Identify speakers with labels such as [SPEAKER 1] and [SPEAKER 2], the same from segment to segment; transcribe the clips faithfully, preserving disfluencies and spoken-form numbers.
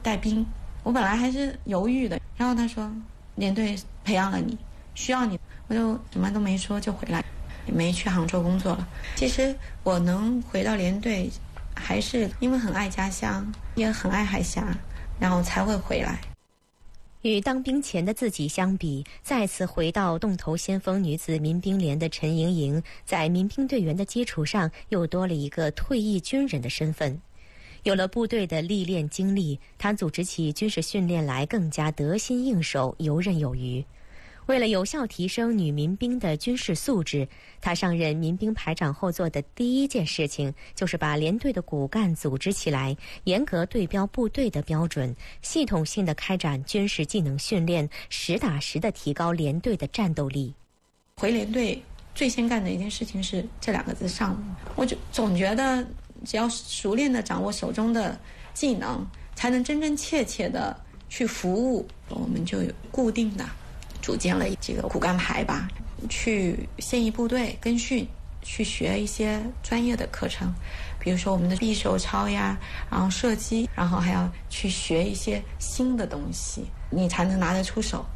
[SPEAKER 1] 带兵。我本来还是犹豫的，然后他说连队培养了你，需要你，我就什么都没说就回来，也没去杭州工作了。其实我能回到连队，还是因为很爱家乡，也很爱海峡，然后才会回来。
[SPEAKER 2] 与当兵前的自己相比，再次回到洞头先锋女子民兵连的陈莹莹，在民兵队员的基础上又多了一个退役军人的身份。有了部队的历练经历，她组织起军事训练来更加得心应手，游刃有余。为了有效提升女民兵的军事素质，她上任民兵排长后做的第一件事情，就是把连队的骨干组织起来，严格对标部队的标准，系统性的开展军事技能训练，实打实的提高连队的战斗力。
[SPEAKER 1] 回连队最先干的一件事情是这两个字上路。我就总觉得只要熟练的掌握手中的技能，才能真真切切的去服务。我们就有固定的组建了这个骨干排吧，去现役部队跟训，去学一些专业的课程，比如说我们的匕首操呀，然后射击，然后还要去学一些新的东西，你才能拿得出手。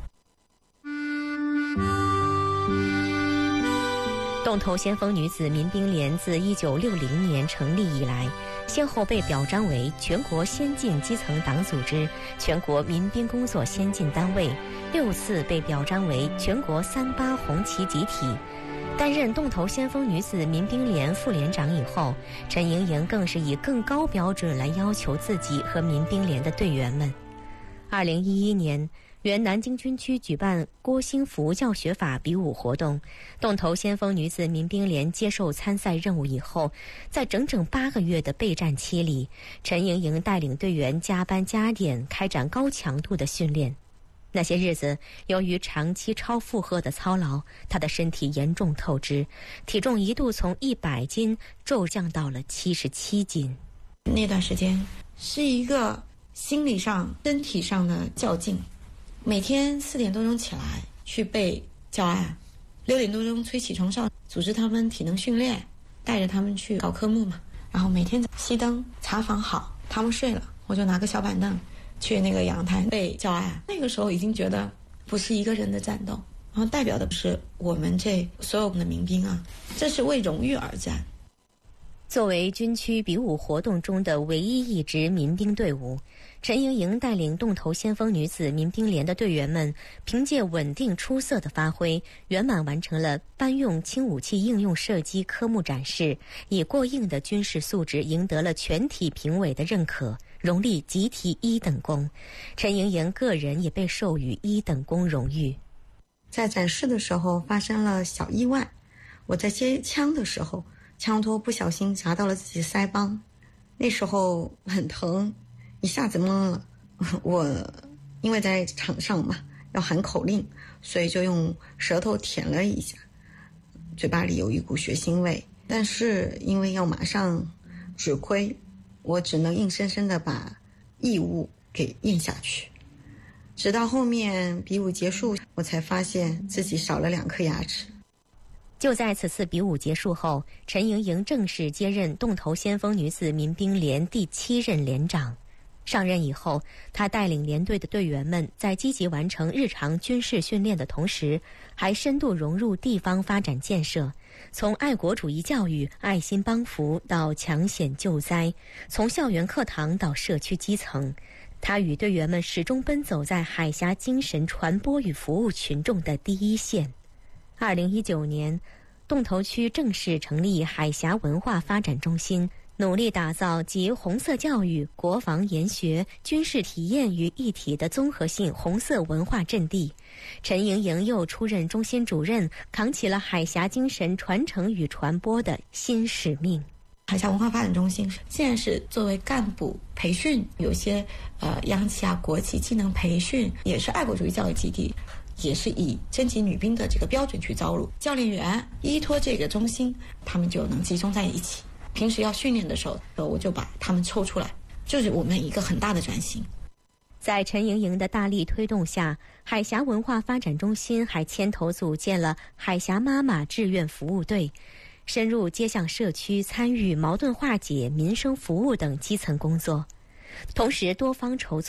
[SPEAKER 2] 洞头先锋女子民兵连自一九六零年成立以来，先后被表彰为全国先进基层党组织、全国民兵工作先进单位，六次被表彰为全国三八红旗集体。担任洞头先锋女子民兵连副连长以后，陈莹莹更是以更高标准来要求自己和民兵连的队员们。二零一一年，原南京军区举办郭兴福教学法比武活动，洞头先锋女子民兵连接受参赛任务以后，在整整八个月的备战期里，陈莹莹带领队员加班加点，开展高强度的训练。那些日子，由于长期超负荷的操劳，她的身体严重透支，体重一度从一百斤骤降到了七十七斤。
[SPEAKER 1] 那段时间是一个心理上、身体上的较劲。每天四点多钟起来去背教案，六点多钟催起床哨，组织他们体能训练，带着他们去搞科目嘛。然后每天熄灯，查房好，他们睡了，我就拿个小板凳去那个阳台背教案。那个时候已经觉得不是一个人的战斗，然后代表的是我们这所有的民兵啊，这是为荣誉而战。
[SPEAKER 2] 作为军区比武活动中的唯一一支民兵队伍，陈莹莹带领洞头先锋女子民兵连的队员们，凭借稳定出色的发挥，圆满完成了班用轻武器应用射击科目展示，以过硬的军事素质赢得了全体评委的认可，荣立集体一等功。陈莹莹个人也被授予一等功荣誉。
[SPEAKER 1] 在展示的时候发生了小意外，我在接枪的时候，枪托不小心砸到了自己腮帮，那时候很疼，一下子懵了。我因为在场上嘛，要喊口令，所以就用舌头舔了一下，嘴巴里有一股血腥味，但是因为要马上指挥，我只能硬生生的把异物给咽下去。直到后面比武结束，我才发现自己少了两颗牙齿。
[SPEAKER 2] 就在此次比武结束后，陈莹莹正式接任洞头先锋女子民兵连第七任连长。上任以后，她带领连队的队员们在积极完成日常军事训练的同时，还深度融入地方发展建设，从爱国主义教育、爱心帮扶到抢险救灾，从校园课堂到社区基层，她与队员们始终奔走在海峡精神传播与服务群众的第一线。二零一九年，洞头区正式成立海峡文化发展中心，努力打造集红色教育、国防研学、军事体验于一体的综合性红色文化阵地。陈莹莹又出任中心主任，扛起了海峡精神传承与传播的新使命。
[SPEAKER 1] 海峡文化发展中心现在是作为干部培训，有些呃央企啊、国企技能培训，也是爱国主义教育基地，也是以征集女兵的这个标准去招录教练员，依托这个中心，他们就能集中在一起。平时要训练的时候，我就把他们抽出来，就是我们一个很大的转型。
[SPEAKER 2] 在陈莹莹的大力推动下，海峡文化发展中心还牵头组建了海峡妈妈志愿服务队，深入街巷社区，参与矛盾化解、民生服务等基层工作，同时多方筹措